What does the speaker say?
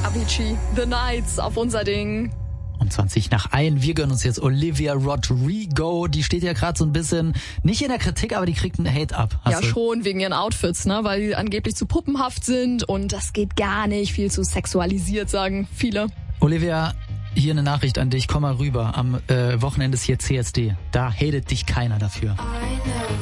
Avicii, The Nights auf unser Ding. Um 20 nach 1. Wir gönnen uns jetzt Olivia Rodrigo. Die steht ja gerade so ein bisschen, nicht in der Kritik, aber die kriegt einen Hate ab. Ja, schon, wegen ihren Outfits, ne? Weil die angeblich zu puppenhaft sind und das geht gar nicht. Viel zu sexualisiert, sagen viele. Olivia, hier eine Nachricht an dich. Komm mal rüber. Am Wochenende ist hier CSD. Da hatet dich keiner dafür.